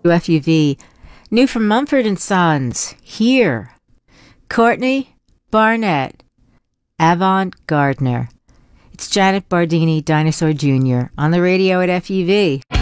FUV. New from Mumford & Sons. Here. Courtney Barnett. Avant Gardner. It's Janet Bardini, Dinosaur Jr. on the radio at FUV.